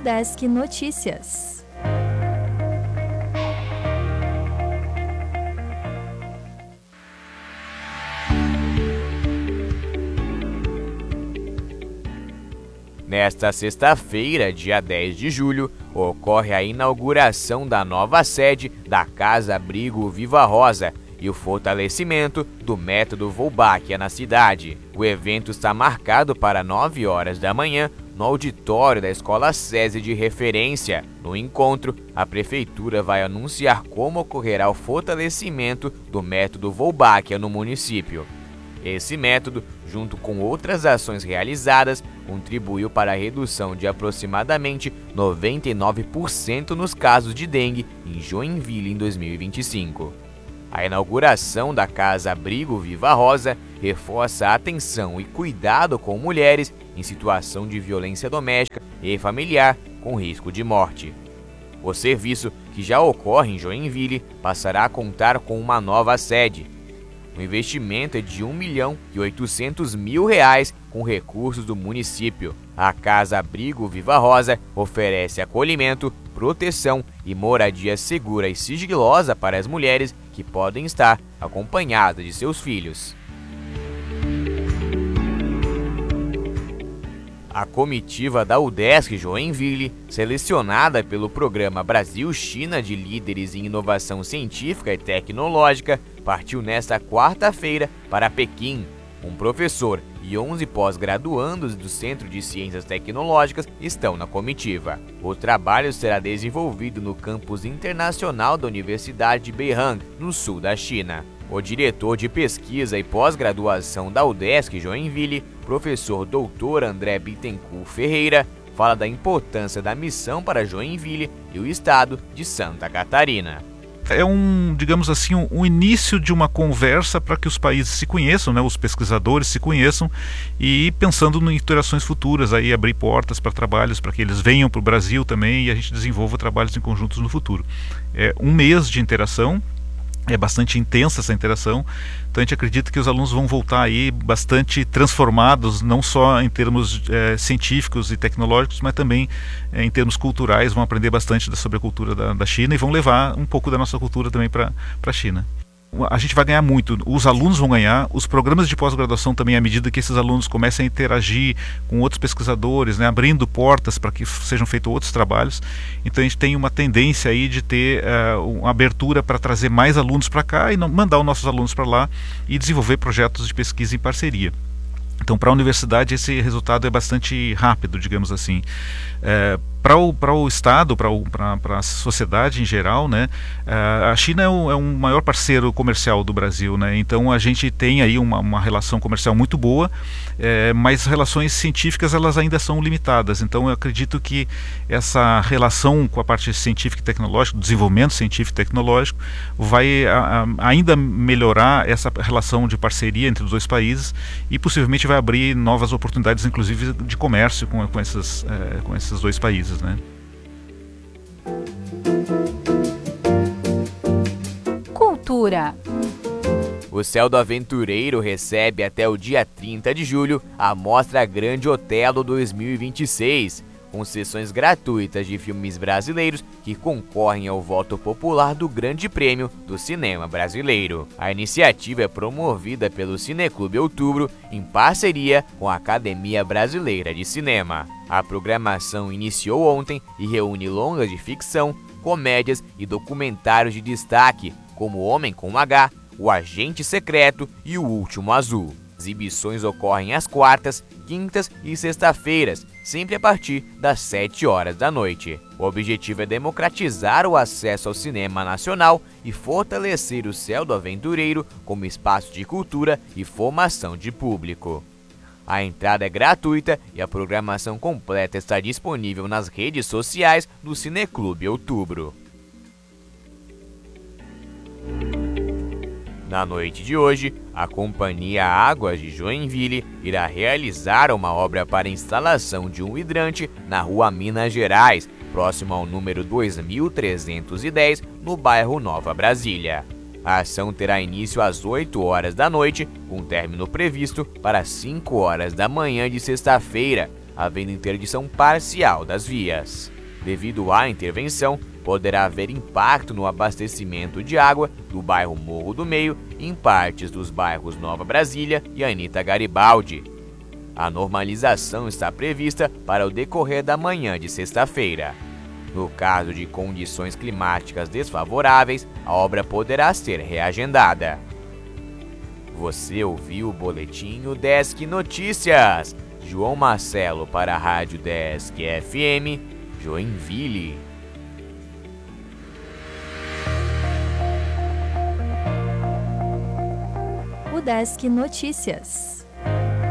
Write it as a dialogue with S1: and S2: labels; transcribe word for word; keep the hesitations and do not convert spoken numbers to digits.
S1: Udesc Notícias.
S2: Nesta sexta-feira, dia dez de julho, ocorre a inauguração da nova sede da Casa Abrigo Viva Rosa e o fortalecimento do método Wolbachia na cidade. O evento está marcado para nove horas da manhã no auditório da Escola SESI de referência. No encontro, a Prefeitura vai anunciar como ocorrerá o fortalecimento do método Wolbachia no município. Esse método, junto com outras ações realizadas, contribuiu para a redução de aproximadamente noventa e nove por cento nos casos de dengue em Joinville em dois mil e vinte e cinco. A inauguração da Casa Abrigo Viva Rosa reforça a atenção e cuidado com mulheres em situação de violência doméstica e familiar com risco de morte. O serviço, que já ocorre em Joinville, passará a contar com uma nova sede. O investimento é de um milhão e oitocentos mil reais com recursos do município. A Casa Abrigo Viva Rosa oferece acolhimento, proteção e moradia segura e sigilosa para as mulheres que podem estar acompanhadas de seus filhos. A comitiva da Udesc Joinville, selecionada pelo programa Brasil-China de Líderes em Inovação Científica e Tecnológica, partiu nesta quarta-feira para Pequim. Um professor e onze pós-graduandos do Centro de Ciências Tecnológicas estão na comitiva. O trabalho será desenvolvido no campus internacional da Universidade de Beihang, no sul da China. O diretor de pesquisa e pós-graduação da Udesc Joinville, professor doutor André Bittencourt Ferreira, fala da importância da missão para Joinville e o estado de Santa Catarina.
S3: É um, digamos assim, um, um início de uma conversa para que os países se conheçam, né, os pesquisadores se conheçam e pensando em interações futuras, aí abrir portas para trabalhos, para que eles venham para o Brasil também e a gente desenvolva trabalhos em conjuntos no futuro. É um mês de interação. É bastante intensa essa interação, então a gente acredita que os alunos vão voltar aí bastante transformados, não só em termos é, científicos e tecnológicos, mas também é, em termos culturais, vão aprender bastante sobre a cultura da, da China e vão levar um pouco da nossa cultura também para a China. A gente vai ganhar muito, os alunos vão ganhar, os programas de pós-graduação também, à medida que esses alunos comecem a interagir com outros pesquisadores, né, abrindo portas para que sejam feitos outros trabalhos. Então a gente tem uma tendência aí de ter uh, uma abertura para trazer mais alunos para cá e não, mandar os nossos alunos para lá e desenvolver projetos de pesquisa em parceria. Então, para a universidade, esse resultado é bastante rápido, digamos assim. É, para o, para o Estado, para a sociedade em geral, né, a China é o, é um maior parceiro comercial do Brasil, né, então a gente tem aí uma, uma relação comercial muito boa, é, mas relações científicas elas ainda são limitadas, então eu acredito que essa relação com a parte científica e tecnológica, desenvolvimento científico e tecnológico, vai a, a, ainda melhorar essa relação de parceria entre os dois países e possivelmente vai abrir novas oportunidades, inclusive de comércio com, com, esses, é, com esses dois países. Né?
S1: Cultura.
S2: O Céu do Aventureiro recebe até o dia trinta de julho a Mostra Grande Otelo dois mil e vinte e seis, com sessões gratuitas de filmes brasileiros que concorrem ao voto popular do Grande Prêmio do Cinema Brasileiro. A iniciativa é promovida pelo Cineclube Outubro em parceria com a Academia Brasileira de Cinema. A programação iniciou ontem e reúne longas de ficção, comédias e documentários de destaque, como O Homem com H, O Agente Secreto e O Último Azul. Exibições ocorrem às quartas, quintas e sexta-feiras, sempre a partir das sete horas da noite. O objetivo é democratizar o acesso ao cinema nacional e fortalecer o Céu do Aventureiro como espaço de cultura e formação de público. A entrada é gratuita e a programação completa está disponível nas redes sociais do Cineclube Outubro. Na noite de hoje, a Companhia Águas de Joinville irá realizar uma obra para instalação de um hidrante na rua Minas Gerais, próximo ao número dois mil trezentos e dez, no bairro Nova Brasília. A ação terá início às oito horas da noite, com término previsto para cinco horas da manhã de sexta-feira, havendo interdição parcial das vias. Devido à intervenção, poderá haver impacto no abastecimento de água do bairro Morro do Meio e em partes dos bairros Nova Brasília e Anita Garibaldi. A normalização está prevista para o decorrer da manhã de sexta-feira. No caso de condições climáticas desfavoráveis, a obra poderá ser reagendada. Você ouviu o boletim Udesc Notícias. João Marcelo para a Rádio Udesc F M, Joinville.
S1: Udesc Notícias.